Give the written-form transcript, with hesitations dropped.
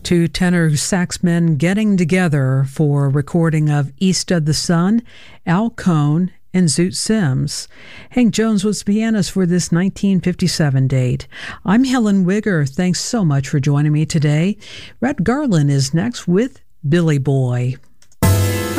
Two tenor sax men getting together for a recording of East of the Sun, Al Cohn and Zoot Sims. Hank Jones was pianist for this 1957 date. I'm Helen Wigger. Thanks so much for joining me today. Red Garland is next with Billy Boy.